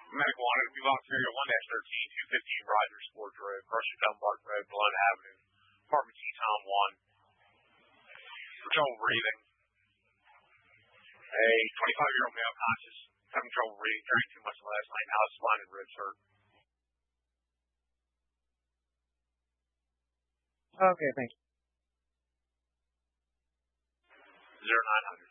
Medical wanted to move on to 1-13, 215 Rogers Forge Road, Crusher Dunbar Road, Blunt Avenue, Apartment T, Tom 1. For trouble breathing. A 25-year-old male conscious, having trouble breathing, drank too much last night, now his spine and ribs hurt. Okay, thank you. 0900.